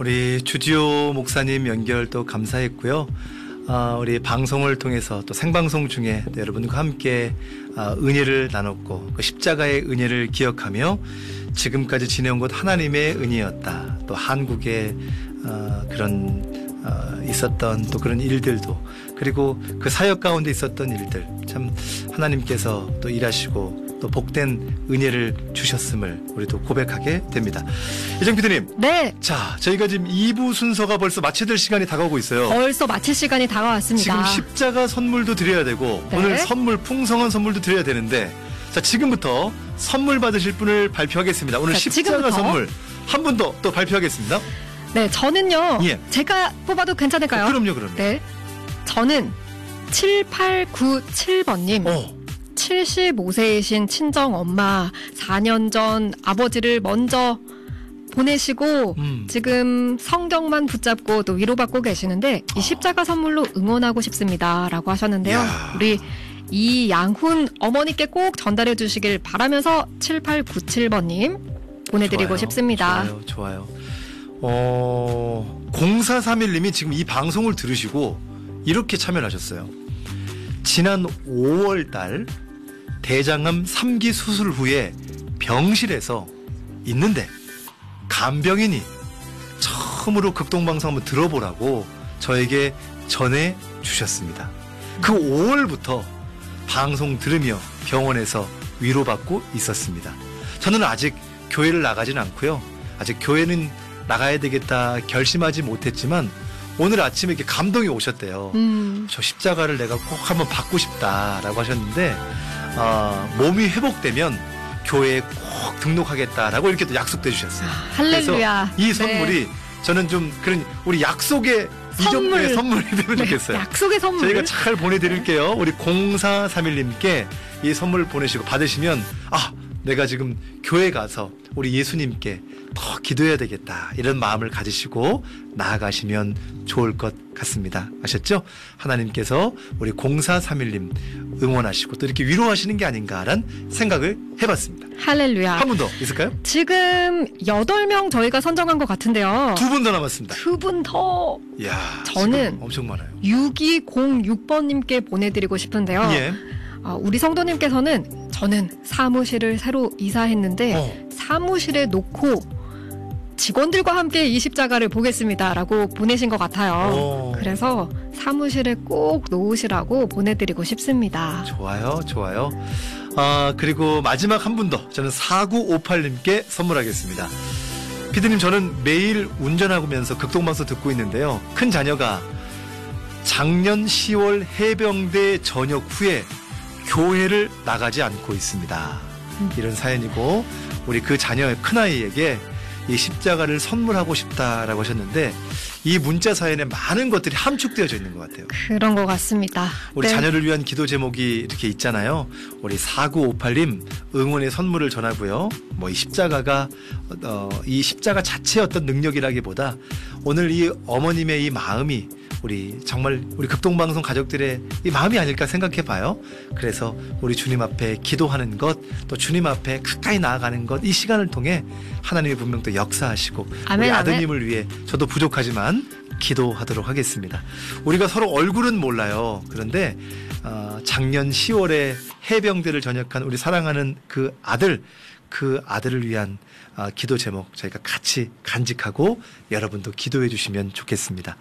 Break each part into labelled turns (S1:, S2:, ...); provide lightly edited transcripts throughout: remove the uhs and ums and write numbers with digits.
S1: 우리 주지호 목사님 연결 또 감사했고요. 우리 방송을 통해서 또 생방송 중에 여러분과 함께 은혜를 나눴고 그 십자가의 은혜를 기억하며 지금까지 지내온 것 하나님의 은혜였다. 또 한국의 그런 있었던 또 그런 일들도, 그리고 그 사역 가운데 있었던 일들, 참 하나님께서 또 일하시고 또 복된 은혜를 주셨음을 우리도 고백하게 됩니다. 이정 PD님.
S2: 네.
S1: 자, 저희가 지금 2부 순서가 벌써 마쳐야 될 시간이 다가오고 있어요.
S2: 벌써 마칠 시간이 다가왔습니다.
S1: 지금 십자가 선물도 드려야 되고,
S2: 네.
S1: 오늘 선물, 풍성한 선물도 드려야 되는데, 자, 지금부터 선물 받으실 분을 발표하겠습니다. 오늘 십자가
S2: 지금부터?
S1: 선물 한 분 더 또 발표하겠습니다.
S2: 네, 저는요.
S1: 예.
S2: 제가 뽑아도 괜찮을까요?
S1: 그럼요.
S2: 네. 저는 7897번님. 75세이신 친정 엄마 4년 전 아버지를 먼저 보내시고 지금 성경만 붙잡고 또 위로받고 계시는데 이 십자가 선물로 응원하고 싶습니다 라고 하셨는데요.
S1: 야.
S2: 우리 이양훈 어머니께 꼭 전달해 주시길 바라면서 7897번님 보내드리고
S1: 좋아요.
S2: 싶습니다.
S1: 좋아요. 0431님이 지금 이 방송을 들으시고 이렇게 참여를 하셨어요. 지난 5월달 대장암 3기 수술 후에 병실에서 있는데 간병인이 처음으로 극동방송 한번 들어보라고 저에게 전해주셨습니다. 그 5월부터 방송 들으며 병원에서 위로받고 있었습니다. 저는 아직 교회를 나가진 않고요. 아직 교회는 나가야 되겠다 결심하지 못했지만 오늘 아침에 이렇게 감동이 오셨대요. 저 십자가를 내가 꼭 한번 받고 싶다라고 하셨는데 몸이 회복되면 교회에 꼭 등록하겠다라고 이렇게 또 약속도 해주셨어요.
S2: 할렐루야.
S1: 그래서 이 선물이 저는 좀 그런 우리 약속의 이정도의 선물이 되면 좋겠어요.
S2: 약속의 선물.
S1: 저희가 잘 보내드릴게요. 우리 0431님께 이 선물 보내시고 받으시면 내가 지금 교회 가서 우리 예수님께 더 기도해야 되겠다 이런 마음을 가지시고 나아가시면 좋을 것 같습니다. 아셨죠? 하나님께서 우리 0431님 응원하시고 또 이렇게 위로하시는 게 아닌가라는 생각을 해봤습니다.
S2: 할렐루야.
S1: 한 분 더 있을까요?
S2: 지금 8명 저희가 선정한 것 같은데요.
S1: 2분 더 남았습니다.
S2: 2분 더.
S1: 이야,
S2: 저는
S1: 엄청 많아요.
S2: 6206번님께 보내드리고 싶은데요.
S1: 예.
S2: 우리 성도님께서는 저는 사무실을 새로 이사했는데 사무실에 놓고 직원들과 함께 이 십자가를 보겠습니다 라고 보내신 것 같아요. 그래서 사무실에 꼭 놓으시라고 보내드리고 싶습니다.
S1: 좋아요. 그리고 마지막 한 분 더, 저는 4958님께 선물하겠습니다. 피디님, 저는 매일 운전하면서 극동방송 듣고 있는데요. 큰 자녀가 작년 10월 해병대 전역 후에 교회를 나가지 않고 있습니다. 이런 사연이고, 우리 그 자녀의 큰아이에게 이 십자가를 선물하고 싶다라고 하셨는데, 이 문자 사연에 많은 것들이 함축되어져 있는 것 같아요.
S2: 그런 것 같습니다.
S1: 우리 자녀를 위한 기도 제목이 이렇게 있잖아요. 우리 4958님 응원의 선물을 전하고요. 이 십자가가 이 십자가 자체의 어떤 능력이라기보다 오늘 이 어머님의 이 마음이 정말 우리 극동방송 가족들의 이 마음이 아닐까 생각해봐요. 그래서 우리 주님 앞에 기도하는 것, 또 주님 앞에 가까이 나아가는 것, 이 시간을 통해 하나님이 분명 또 역사하시고
S2: 아멘,
S1: 우리 아드님을 위해 저도 부족하지만 기도하도록 하겠습니다. 우리가 서로 얼굴은 몰라요. 그런데 작년 10월에 해병대를 전역한 우리 사랑하는 그 아들을 위한 기도 제목 저희가 같이 간직하고 여러분도 기도해 주시면 좋겠습니다.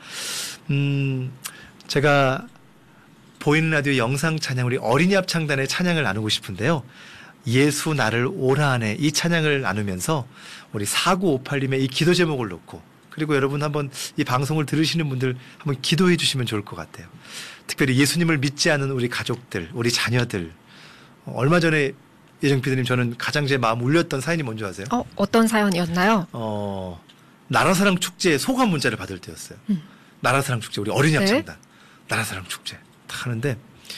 S1: 제가 보이는 라디오 영상 찬양, 우리 어린이 합창단의 찬양을 나누고 싶은데요. 예수 나를 오라 하네, 이 찬양을 나누면서 우리 4958님의 이 기도 제목을 놓고, 그리고 여러분 한번 이 방송을 들으시는 분들 한번 기도해 주시면 좋을 것 같아요. 특별히 예수님을 믿지 않은 우리 가족들, 우리 자녀들. 얼마 전에 예정 PD님, 저는 가장 제 마음 울렸던 사연이 뭔지 아세요?
S2: 어떤 사연이었나요?
S1: 나라사랑 축제에 소감 문자를 받을 때였어요. 나라사랑 축제, 우리 어린이 합창단. 나라사랑 축제 딱 하는데